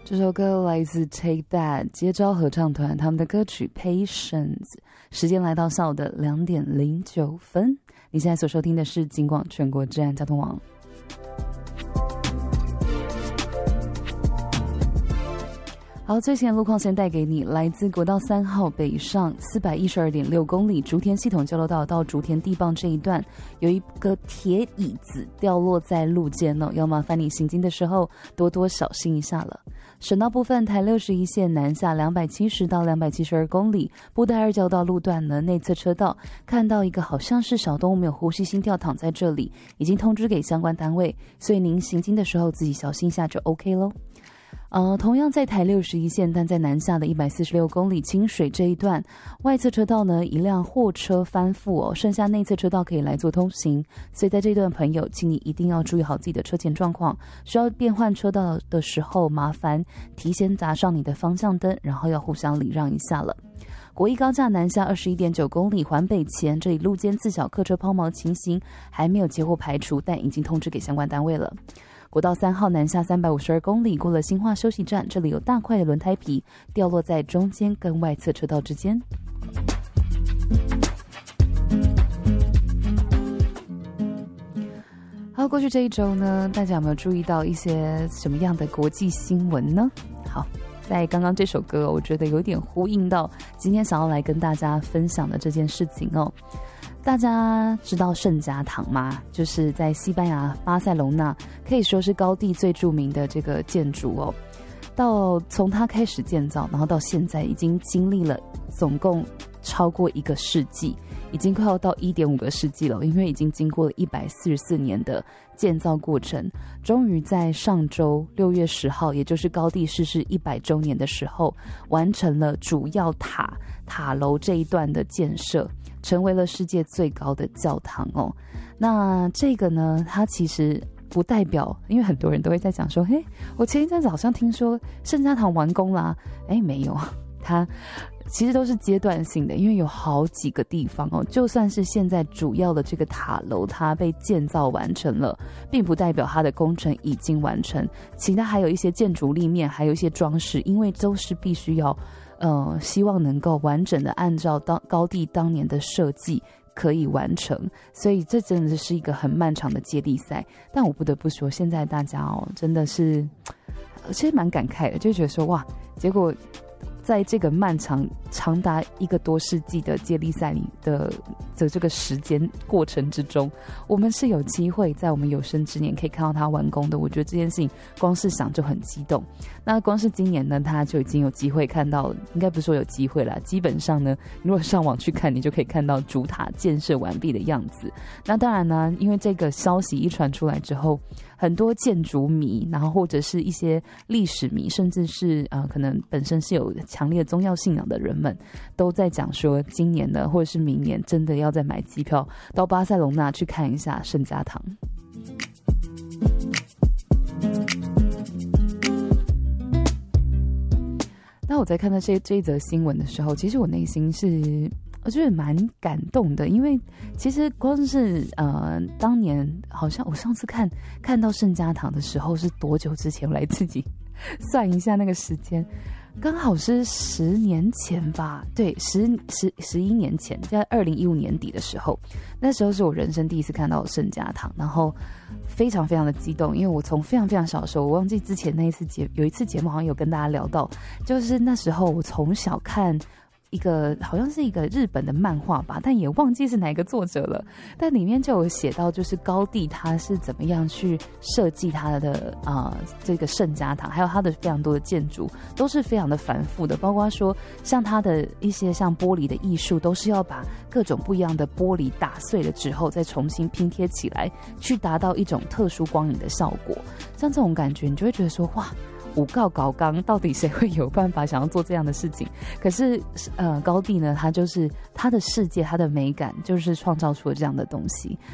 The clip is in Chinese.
这首歌来自 Take That 接招合唱团他们的歌曲 Patience。 时间来到下午的2点09分，你现在所收听的是警广全国治安交通网。好，最新的路况先带给你，来自国道3号北上412.6公里竹田系统交流道到竹田地磅这一段，有一个铁椅子掉落在路肩哦，要麻烦你行经的时候多多小心一下了。省道部分，台61线南下270到272公里，布袋二交道路段呢内侧车道看到一个好像是小动物没有呼吸心跳躺在这里，已经通知给相关单位，所以您行经的时候自己小心一下就 OK 咯。同样在台61线，但在南下的146公里清水这一段，外侧车道呢一辆货车翻覆哦，剩下内侧车道可以来做通行，所以在这段朋友，请你一定要注意好自己的车前状况，需要变换车道的时候，麻烦提前打上你的方向灯，然后要互相礼让一下了。国一高架南下21.9公里环北前，这里路肩自小客车抛锚情形还没有结果排除，但已经通知给相关单位了。国道3号南下352公里，过了新化休息站，这里有大块的轮胎皮掉落在中间跟外侧车道之间。好，过去这一周呢，大家有没有注意到一些什么样的国际新闻呢？好，在刚刚这首歌，我觉得有点呼应到今天想要来跟大家分享的这件事情哦。大家知道圣家堂吗？就是在西班牙巴塞隆纳，可以说是高地最著名的这个建筑哦。从它开始建造，然后到现在已经经历了总共超过1个世纪，已经快要到1.5个世纪了，因为已经经过了144年的建造过程，终于在上周6月10号，也就是高地逝世100周年的时候，完成了主要塔楼这一段的建设，成为了世界最高的教堂哦。那这个呢，它其实不代表，因为很多人都会在讲说，嘿，我前一阵子好像听说圣家堂完工啦，没有，它其实都是阶段性的，因为有好几个地方哦，就算是现在主要的这个塔楼它被建造完成了，并不代表它的工程已经完成，其他还有一些建筑立面，还有一些装饰，因为都是必须要希望能够完整的按照高地当年的设计可以完成，所以这真的是一个很漫长的接力赛。但我不得不说，现在大家真的是其实蛮感慨的，就觉得说哇，结果在这个漫长长达1个多世纪的接力赛里的这个时间过程之中，我们是有机会在我们有生之年可以看到它完工的。我觉得这件事情光是想就很激动。那光是今年呢，它就已经有机会看到，应该不是说有机会啦，基本上呢，如果上网去看，你就可以看到主塔建设完毕的样子。那当然呢，因为这个消息一传出来之后，很多建筑迷，然后或者是一些历史迷，甚至是可能本身是有强烈的宗教信仰的人们，都在讲说，今年呢，或者是明年，真的要再买机票到巴塞隆纳去看一下圣家堂。那我在看到这一则新闻的时候，其实我内心是我觉得蛮感动的，因为其实光是当年好像我上次看到圣家堂的时候是多久之前，我来自己算一下那个时间，刚好是10年前吧，对，11年前，在2015年底的时候，那时候是我人生第一次看到圣家堂，然后非常非常的激动，因为我从非常非常小的时候，我忘记之前有一次节目好像有跟大家聊到，就是那时候我从小看一个好像是一个日本的漫画吧，但也忘记是哪一个作者了，但里面就有写到就是高第他是怎么样去设计他的这个圣家堂，还有他的非常多的建筑都是非常的繁复的，包括说像他的一些像玻璃的艺术，都是要把各种不一样的玻璃打碎了之后再重新拼贴起来，去达到一种特殊光影的效果。像这种感觉你就会觉得说哇，五告搞纲，到底谁会有办法想要做这样的事情？可是高第呢，他就是他的世界，他的美感就是创造出了这样的东西。